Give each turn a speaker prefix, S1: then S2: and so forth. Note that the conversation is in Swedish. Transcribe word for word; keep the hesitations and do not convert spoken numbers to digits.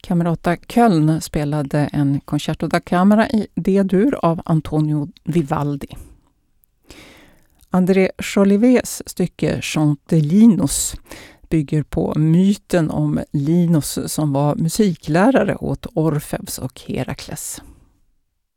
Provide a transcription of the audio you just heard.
S1: Camerata Köln spelade en Concerto da Camera i D-dur av Antonio Vivaldi. André Jolivets stycke Chante Linus bygger på myten om Linus som var musiklärare åt Orfeus och Herakles.